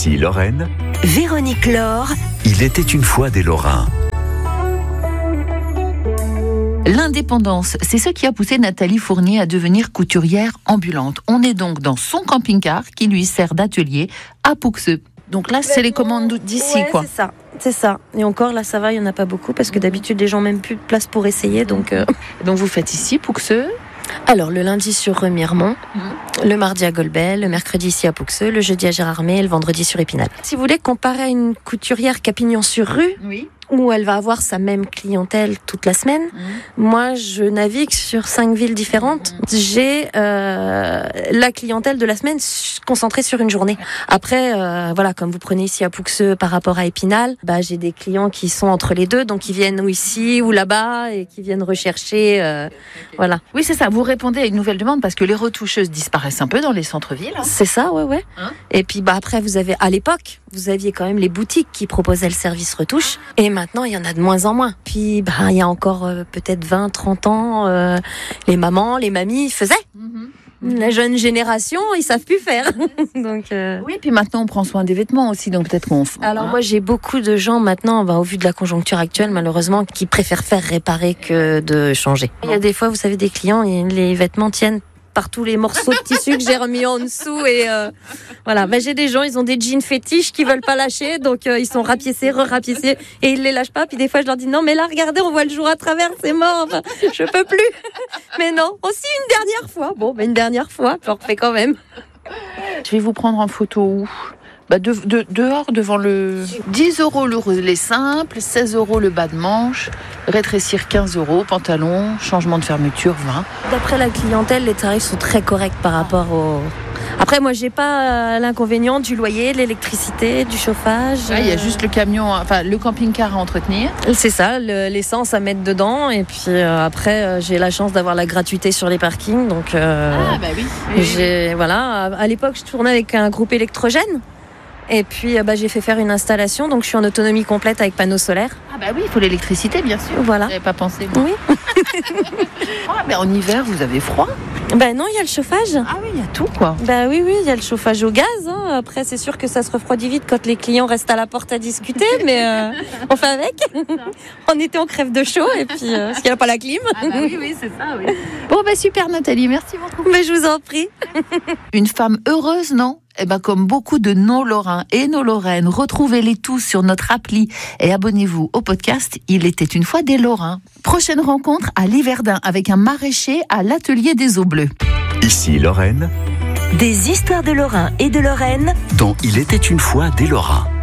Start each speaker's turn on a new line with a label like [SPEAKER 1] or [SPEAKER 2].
[SPEAKER 1] Ici Lorraine.
[SPEAKER 2] Véronique Laure.
[SPEAKER 1] Il était une fois des Lorrains.
[SPEAKER 3] L'indépendance, c'est ce qui a poussé Nathalie Fournier à devenir couturière ambulante. On est donc dans son camping-car qui lui sert d'atelier à Pouxeux. Donc là, c'est les commandes d'ici,
[SPEAKER 4] ouais,
[SPEAKER 3] quoi.
[SPEAKER 4] C'est ça. Et encore, là, ça va, il n'y en a pas beaucoup parce que d'habitude, les gens n'ont même plus de place pour essayer. Donc
[SPEAKER 3] vous faites ici, Pouxeux.
[SPEAKER 4] Alors, le lundi sur Remiremont, le mardi à Golbel, le mercredi ici à Pouxeux, le jeudi à Gérardmer et le vendredi sur Épinal. Si vous voulez comparer à une couturière Capignon-sur-Rue,
[SPEAKER 3] Oui.
[SPEAKER 4] où elle va avoir sa même clientèle toute la semaine, moi, je navigue sur 5 villes différentes. J'ai la clientèle de la semaine concentrée sur une journée. Après, voilà, comme vous prenez ici à Pouxeux par rapport à Épinal, j'ai des clients qui sont entre les deux, donc ils viennent ou ici ou là-bas et qui viennent rechercher, voilà.
[SPEAKER 3] Oui, c'est ça. Vous répondez à une nouvelle demande parce que les retoucheuses disparaissent un peu dans les centres-villes.
[SPEAKER 4] C'est ça, ouais. Et puis après, à l'époque, vous aviez quand même les boutiques qui proposaient le service retouche. Et maintenant, il y en a de moins en moins. Puis, il y a encore peut-être 20, 30 ans, les mamans, les mamies faisaient. La jeune génération, ils savent plus faire. Donc,
[SPEAKER 3] Oui, puis maintenant, on prend soin des vêtements aussi. Donc peut-être qu'on...
[SPEAKER 4] Alors moi, j'ai beaucoup de gens maintenant, au vu de la conjoncture actuelle, malheureusement, qui préfèrent faire réparer que de changer. Il y a des fois, vous savez, des clients, les vêtements tiennent par tous les morceaux de tissu que j'ai remis en dessous et voilà. J'ai des gens, ils ont des jeans fétiches qui veulent pas lâcher, donc ils sont rapiécés, re-rapiécés et ils les lâchent pas. Puis des fois je leur dis non mais là regardez, on voit le jour à travers, c'est mort, je peux plus. Mais non, aussi une dernière fois. Une dernière fois, je le refais quand même.
[SPEAKER 3] Je vais vous prendre en photo où ? Dehors, devant le 10 € le relais simple, 16 € le bas de manche, rétrécir 15 €, pantalon, changement de fermeture 20.
[SPEAKER 4] D'après la clientèle, les tarifs sont très corrects par rapport au... Après, moi, j'ai pas l'inconvénient du loyer, de l'électricité, du chauffage.
[SPEAKER 3] Il y a juste le camion, le camping-car à entretenir.
[SPEAKER 4] C'est ça, l'essence à mettre dedans. Et puis après, j'ai la chance d'avoir la gratuité sur les parkings. Donc,
[SPEAKER 3] oui.
[SPEAKER 4] Voilà. À l'époque, je tournais avec un groupe électrogène. Et puis, j'ai fait faire une installation, donc je suis en autonomie complète avec panneaux solaires.
[SPEAKER 3] Oui, il faut l'électricité, bien sûr.
[SPEAKER 4] Voilà.
[SPEAKER 3] J'avais pas pensé. Moi.
[SPEAKER 4] Oui.
[SPEAKER 3] Mais en hiver, vous avez froid ?
[SPEAKER 4] Non, il y a le chauffage.
[SPEAKER 3] Ah oui, il y a tout, quoi.
[SPEAKER 4] Oui, il y a le chauffage au gaz. Après, c'est sûr que ça se refroidit vite quand les clients restent à la porte à discuter, mais on fait avec. En été, on crève de chaud, et puis, parce qu'il n'y a pas la clim.
[SPEAKER 3] Oui, c'est ça, oui. Bon, super, Nathalie, merci beaucoup.
[SPEAKER 4] Mais je vous en prie.
[SPEAKER 3] Une femme heureuse, non ? Comme beaucoup de nos Lorrains et nos Lorraines, retrouvez-les tous sur notre appli et abonnez-vous au podcast Il était une fois des Lorrains. Prochaine rencontre à Liverdun avec un maraîcher à l'atelier des Eaux Bleues.
[SPEAKER 1] Ici Lorraine.
[SPEAKER 2] Des histoires de Lorrains et de Lorraine.
[SPEAKER 1] Dont Il était une fois des Lorrains.